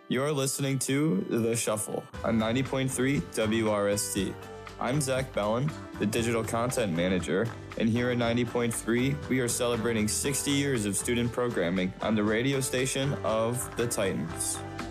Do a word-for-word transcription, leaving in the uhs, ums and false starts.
You're listening to The Shuffle on ninety point three W R S T. I'm Zach Bellin, the Digital Content Manager, and here at ninety point three, we are celebrating sixty years of student programming on the radio station of the Titans.